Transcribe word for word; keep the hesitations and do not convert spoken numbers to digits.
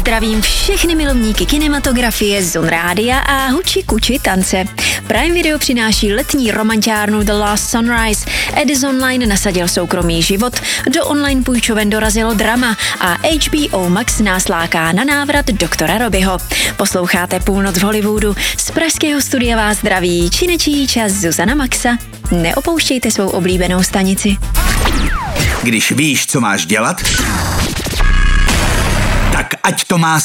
zdravím všechny milovníky kinematografie, Zone Rádia a huči kuči tance. Prime Video přináší letní romantiárnu The Last Sunrise. Edison Line nasadil soukromý život, do online půjčoven dorazilo drama a H B O Max nás láká na návrat doktora Robyho. Posloucháte Půlnoc v Hollywoodu. Z pražského studia vás zdraví činečíč a Zuzana Maxa. Neopouštějte svou oblíbenou stanici. Když víš, co máš dělat, tak ať to má